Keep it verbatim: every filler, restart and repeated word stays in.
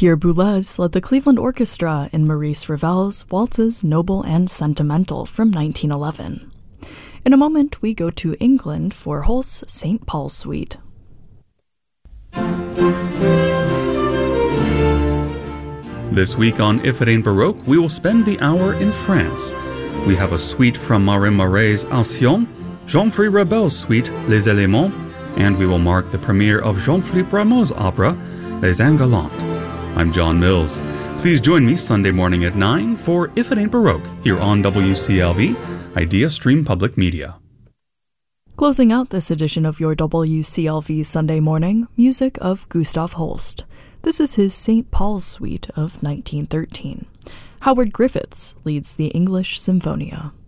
Pierre Boulez led the Cleveland Orchestra in Maurice Ravel's Waltzes Noble and Sentimental from nineteen eleven. In a moment, we go to England for Holst's Saint Paul's Suite. This week on If It Ain't Baroque, we will spend the hour in France. We have a suite from Marin Marais' Alcyon, Jean-Philippe Ravel's suite Les Éléments, and we will mark the premiere of Jean-Philippe Rameau's opera Les Ingalantes. I'm John Mills. Please join me Sunday morning at nine for If It Ain't Baroque here on W C L V, Idea Stream Public Media. Closing out this edition of your W C L V Sunday morning, music of Gustav Holst. This is his Saint Paul's Suite of nineteen thirteen. Howard Griffiths leads the English Symphonia.